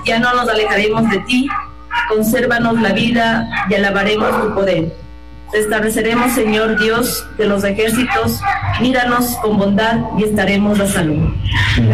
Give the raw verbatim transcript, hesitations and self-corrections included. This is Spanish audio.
ya no nos alejaremos de ti. Consérvanos la vida y alabaremos tu poder. Te estableceremos, Señor Dios de los ejércitos, míranos con bondad y estaremos a salud.